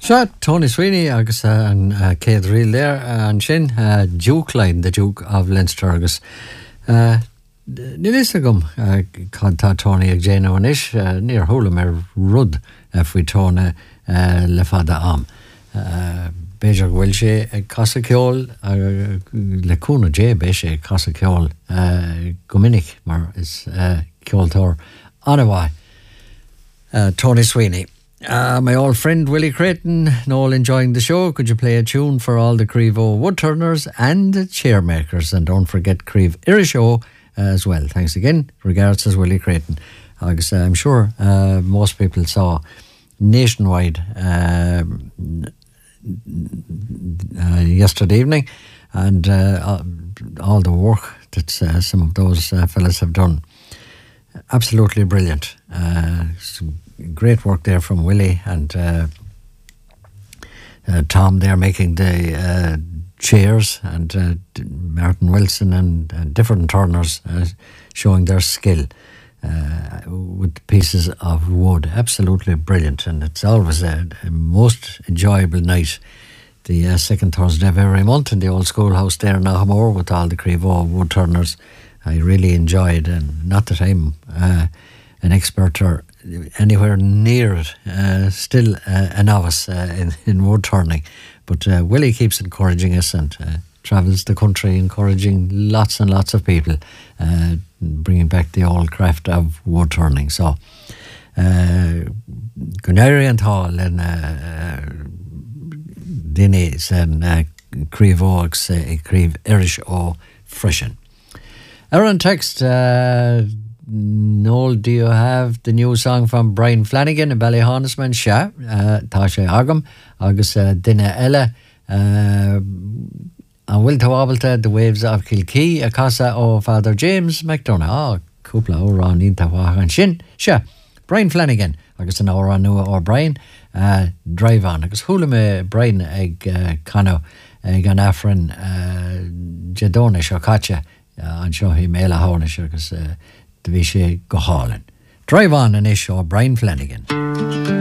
Sure, Tony Sweeney agus an Céad Rial there an sin Duke line, the Duke of Leinster agus ní is agam tá Tony ag déanamh an isis níor thuaim rud faoi tóna le fada am. Beidir bhfuil sé ag casa ceol le cúna dé bé sé ag casa ceol go minic mar is ceoltóir anna bhaid. Tony Sweeney. My old friend Willie Creighton, all enjoying the show. Could you play a tune for all the Crevo woodturners and chairmakers? And don't forget Creve Irishow as well. Thanks again. Regards, as Willie Creighton. I'm sure most people saw nationwide yesterday evening, and all the work that some of those fellas have done. Absolutely brilliant. Some great work there from Willie and Tom there making the chairs, and Martin Wilson and different turners showing their skill with pieces of wood. Absolutely brilliant, and it's always a most enjoyable night, the second Thursday of every month in the old schoolhouse there in Ahamore with all the Crevo wood turners. I really enjoyed, and not that I'm an expert or anywhere near it, still a novice in wood turning, but Willie keeps encouraging us and travels the country encouraging lots and lots of people, bringing back the old craft of wood turning. So Gunari and Hall and Dinny said Crevo Creve Irish o Frishin. Aaron text, Noel, do you have the new song from Brian Flanagan and Ballyhonnesman? Sha, Tasha Agam, Agus Dinna Ella, and Will Tawabalta, The Waves of Kilkee, a casa o Father James McDonough. Cúpla óra ní Tawahan Shin, Sha, Brian Flanagan, Agus an óra nua or Brian, Drive On, Agus hula me Brian ag cano ag an afran Jadonish o Kacha. An seo hí méile hána agus de bhí sé go hálan. Drive On an is seo Brian Flanagan.